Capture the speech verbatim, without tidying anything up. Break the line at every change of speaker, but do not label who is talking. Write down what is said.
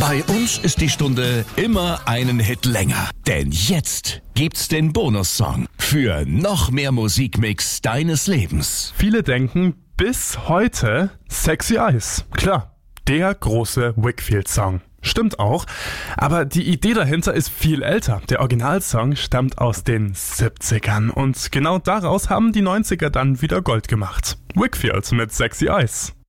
Bei uns ist die Stunde immer einen Hit länger. Denn jetzt gibt's den Bonussong für noch mehr Musikmix deines Lebens.
Viele denken bis heute Sexy Eyes. Klar, der große Whigfield-Song. Stimmt auch, aber die Idee dahinter ist viel älter. Der Originalsong stammt aus den siebzigern und genau daraus haben die neunziger dann wieder Gold gemacht. Whigfield mit Sexy Eyes.